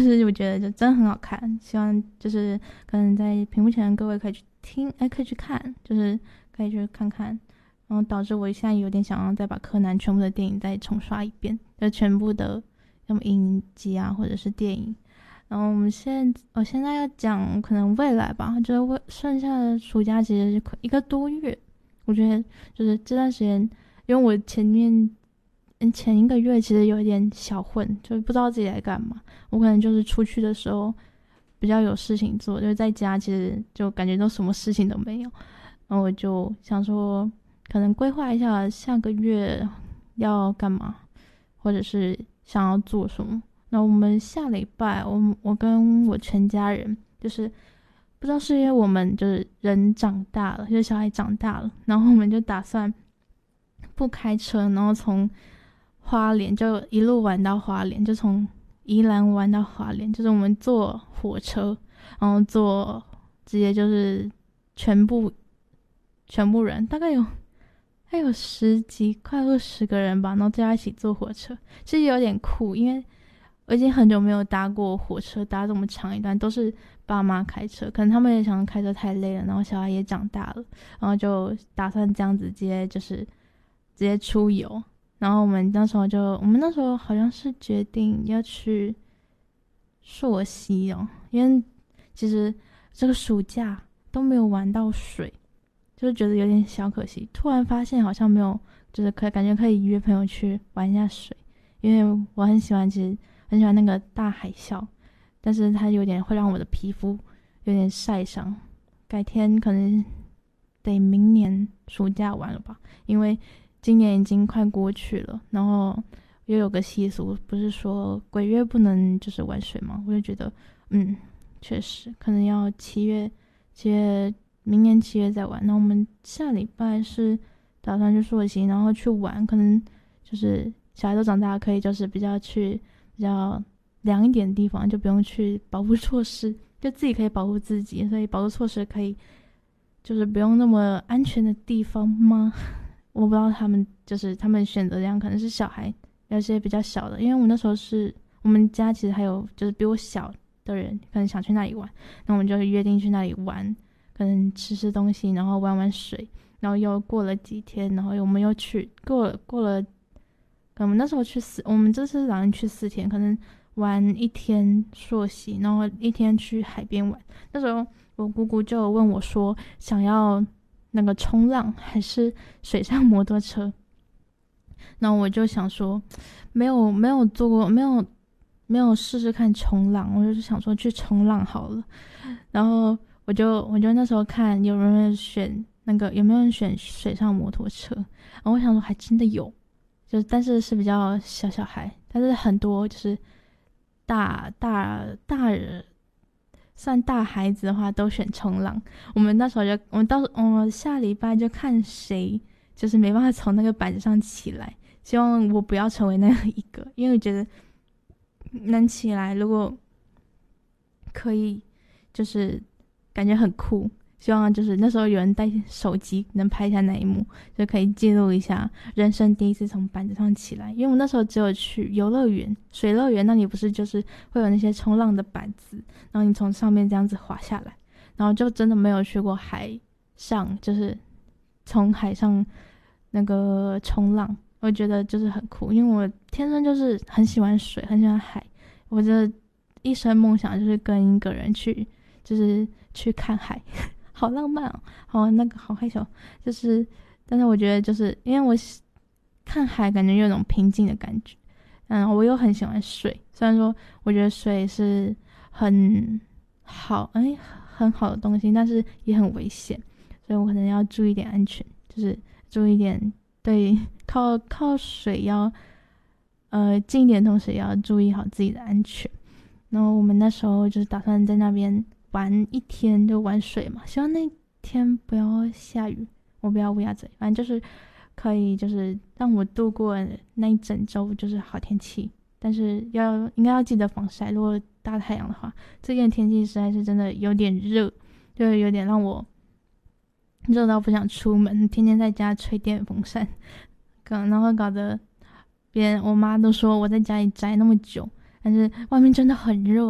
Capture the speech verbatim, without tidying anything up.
就是我觉得就真的很好看，希望就是可能在屏幕前的各位可以去听，哎，可以去看，就是可以去看看，然后导致我现在有点想要再把柯南全部的电影再重刷一遍，就全部的什么影集啊或者是电影。然后我们现在我现在要讲可能未来吧，就是未剩下的暑假其实是一个多月，我觉得就是这段时间，因为我前面前一个月其实有一点小混，就不知道自己在干嘛。我可能就是出去的时候比较有事情做，就是在家其实就感觉都什么事情都没有。然后我就想说，可能规划一下下个月要干嘛，或者是想要做什么。那我们下礼拜，我我跟我全家人，就是不知道是因为我们就是人长大了，就是小孩长大了，然后我们就打算不开车，然后从花莲就一路玩到花莲，就从宜兰玩到花莲，就是我们坐火车，然后坐直接就是全部全部人，大概有还有十几快二十个人吧，然后大家一起坐火车，其实有点酷，因为我已经很久没有搭过火车，搭这么长一段都是爸妈开车，可能他们也想开车太累了，然后小孩也长大了，然后就打算这样子直接就是直接出游。然后我们那时候就我们那时候好像是决定要去溯溪哦，因为其实这个暑假都没有玩到水，就是觉得有点小可惜。突然发现好像没有，就是可以感觉可以约朋友去玩一下水，因为我很喜欢，其实很喜欢那个大海啸，但是它有点会让我的皮肤有点晒伤。改天可能得明年暑假玩了吧，因为今年已经快过去了，然后又有个习俗，不是说鬼月不能就是玩水吗？我就觉得，嗯，确实可能要七月，七月明年七月再玩。那我们下礼拜是打算去溯溪，然后去玩，可能就是小孩都长大，可以就是比较去比较凉一点的地方，就不用去保护措施，就自己可以保护自己，所以保护措施可以就是不用那么安全的地方吗？我不知道他们就是他们选择这样，可能是小孩有些比较小的，因为我那时候是我们家其实还有就是比我小的人，可能想去那里玩，那我们就约定去那里玩，可能吃吃东西，然后玩玩水，然后又过了几天，然后我们又去过了过了，我们那时候去四，我们这次打算去四天，可能玩一天溯溪，然后一天去海边玩。那时候我姑姑就问我说，想要那个冲浪还是水上摩托车？然后我就想说，没有没有做过，没有没有试试看冲浪，我就想说去冲浪好了。然后我就我就那时候看有人选那个有没有人选水上摩托车，然后我想说还真的有，就是但是是比较小小孩，但是很多就是大大大人。算大孩子的话都选冲浪，我们那时候就我们到我们下礼拜就看谁就是没办法从那个板子上起来，希望我不要成为那一个，因为我觉得能起来如果可以就是感觉很酷，希望就是那时候有人带手机能拍一下那一幕，就可以记录一下人生第一次从板子上起来。因为我那时候只有去游乐园水乐园，那里不是就是会有那些冲浪的板子，然后你从上面这样子滑下来，然后就真的没有去过海上，就是从海上那个冲浪，我觉得就是很酷，因为我天生就是很喜欢水，很喜欢海，我的一生梦想就是跟一个人去就是去看海好浪漫哦，好那个好害羞，就是，但是我觉得就是因为我看海感觉有种平静的感觉，嗯，我又很喜欢水，虽然说我觉得水是很好，哎，很好的东西，但是也很危险，所以我可能要注意点安全，就是注意点对靠靠水要呃近一点，同时也要注意好自己的安全。然后我们那时候就是打算在那边玩一天，就玩水嘛，希望那天不要下雨，我不要乌鸦嘴，反正就是可以就是让我度过那一整周就是好天气，但是要应该要记得防晒，如果大太阳的话，这件天气实在是真的有点热，就有点让我热到不想出门，天天在家吹电风扇，然后搞得别人我妈都说我在家里宅那么久，但是外面真的很热